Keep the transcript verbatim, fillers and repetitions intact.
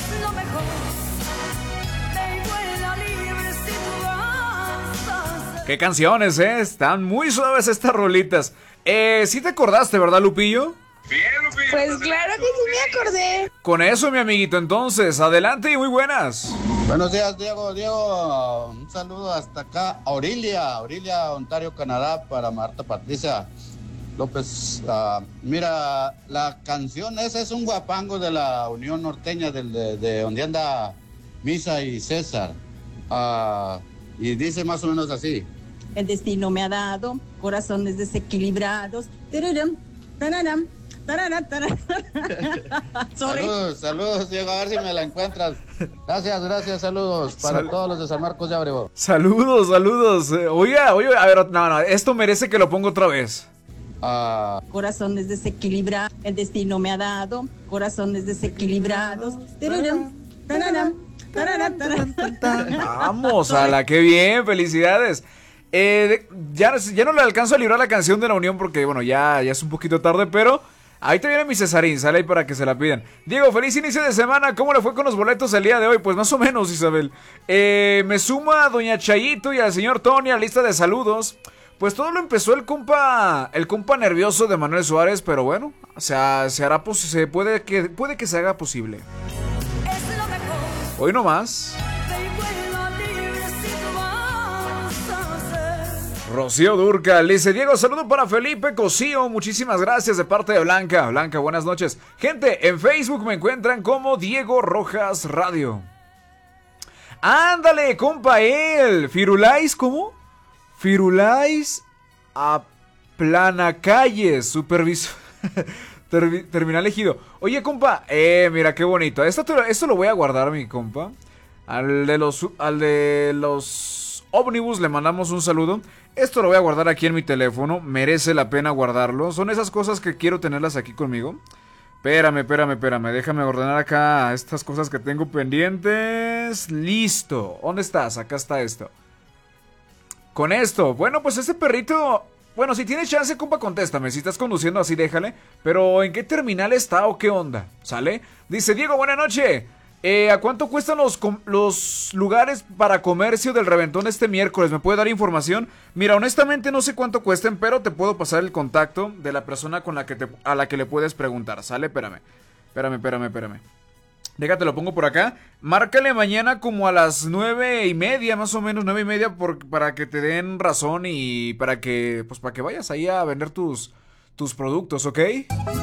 es lo mejor. Ve y vuela libre si tú vas a ser. Qué canciones, eh, están muy suaves estas rolitas. Eh, ¿sí te acordaste, verdad, Lupillo? Bien, Lupillo. Pues claro que sí me acordé. Con eso, mi amiguito, entonces, adelante y muy buenas. Buenos días, Diego. Diego, un saludo hasta acá a Orilia, Orilia, Ontario, Canadá, para Marta Patricia López. Uh, mira, la canción esa es un guapango de la Unión Norteña, de, de, de donde anda Misa y César. Uh, y dice más o menos así. El destino me ha dado corazones desequilibrados. Tararam, tararam, tararam, tararam. Sorry. Saludos, saludos, Diego, a ver si me la encuentras. Gracias, gracias, saludos para Sal- todos los de San Marcos de Abrego. Saludos, saludos. Eh, Oiga, oiga, a ver, no, no, esto merece que lo ponga otra vez. Uh, Corazones desequilibrados. El destino me ha dado corazones desequilibrados. Tararam, tararam, tararam, tararam. Vamos, a la que bien, felicidades. Eh, ya, ya no le alcanzo a librar la canción de la Unión porque, bueno, ya, ya es un poquito tarde, pero ahí te viene mi Cesarín, sale ahí para que se la pidan. Diego, feliz inicio de semana, ¿cómo le fue con los boletos el día de hoy? Pues más o menos, Isabel. Eh, me suma a doña Chayito y al señor Tony a la lista de saludos. Pues todo lo empezó el compa, el compa nervioso de Manuel Suárez, pero bueno, o sea, se hará pos- se puede que, puede que se haga posible. Es lo mejor. Hoy no más. Ve y vuela libre si tú vas a ser. Rocío Durcal dice: Diego, saludo para Felipe Cosío, muchísimas gracias de parte de Blanca. Blanca, buenas noches. Gente, en Facebook me encuentran como Diego Rojas Radio. Ándale, compa, él. Firulais, ¿cómo? Firulais a Planacalles, supervisor. Termi- Terminal Ejido. Oye, compa, eh, mira qué bonito. Esto, te lo- esto lo voy a guardar, mi compa. Al de los, al de los ómnibus le mandamos un saludo. Esto lo voy a guardar aquí en mi teléfono. Merece la pena guardarlo. Son esas cosas que quiero tenerlas aquí conmigo. Espérame, espérame, espérame. Déjame ordenar acá estas cosas que tengo pendientes. Listo. ¿Dónde estás? Acá está esto. Con esto. Bueno, pues este perrito... Bueno, si tienes chance, compa, contéstame. Si estás conduciendo así, déjale. Pero, ¿en qué terminal está o qué onda? ¿Sale? Dice: Diego, buena noche. Eh, ¿a cuánto cuestan los, com- los lugares para comercio del reventón este miércoles? ¿Me puede dar información? Mira, honestamente no sé cuánto cuesten, pero te puedo pasar el contacto de la persona con la que te, a la que le puedes preguntar. ¿Sale? Espérame. Espérame, espérame, espérame. Déjate, lo pongo por acá. Márcale mañana como a las nueve y media, más o menos, nueve y media, por, para que te den razón y para que, pues, para que vayas ahí a vender tus, tus productos, ¿ok?